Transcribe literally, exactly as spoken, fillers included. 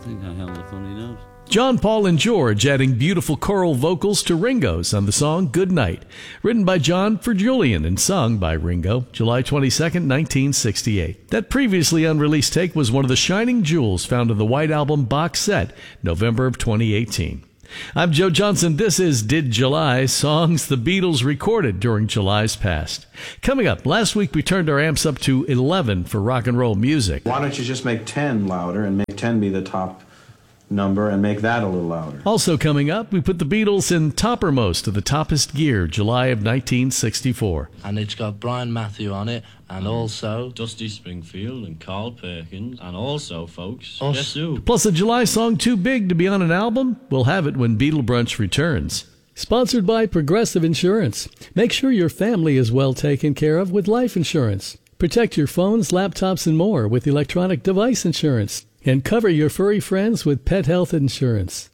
think I held a funny note. John, Paul, and George adding beautiful choral vocals to Ringo's on the song Good Night, written by John for Julian and sung by Ringo, July twenty-second, nineteen sixty-eight. That previously unreleased take was one of the shining jewels found in the White Album box set, November of twenty eighteen. I'm Joe Johnson. This is Did July, songs the Beatles recorded during July's past. Coming up, last week we turned our amps up to eleven for rock and roll music. Why don't you just make ten louder and make ten be the top number and make that a little louder? Also coming up, we put the Beatles in toppermost of the toppest gear, July of nineteen sixty-four. And it's got Brian Matthew on it, and also Dusty Springfield and Carl Perkins, and also, folks, Us. guess who? Plus a July song too big to be on an album? We'll have it when Beatle Brunch returns. Sponsored by Progressive Insurance. Make sure your family is well taken care of with life insurance. Protect your phones, laptops, and more with electronic device insurance. And cover your furry friends with pet health insurance.